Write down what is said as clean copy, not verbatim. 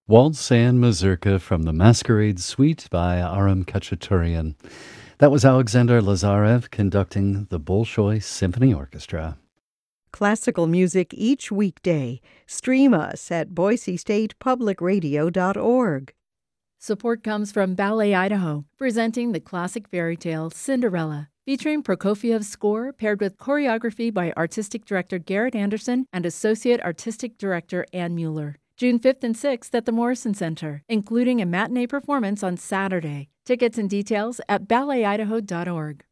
Waltz and Mazurka from the Masquerade Suite by Aram Khachaturian. That was Alexander Lazarev conducting the Bolshoi Symphony Orchestra. Classical music each weekday. Stream us at boisestatepublicradio.org. Support comes from Ballet Idaho, presenting the classic fairy tale Cinderella, featuring Prokofiev's score paired with choreography by Artistic Director Garrett Anderson and Associate Artistic Director Ann Mueller. June 5th and 6th at the Morrison Center, including a matinee performance on Saturday. Tickets and details at balletidaho.org.